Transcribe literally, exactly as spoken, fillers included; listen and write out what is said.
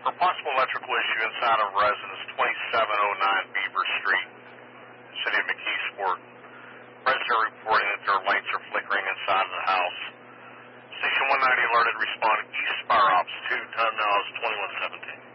For possible electrical issue inside of residence twenty-seven oh nine Beaver Street, City of McKeesport. Resident reporting that their lights are flickering inside of the house. Station one ninety alerted, responded East Fire Ops two, time now is twenty-one seventeen.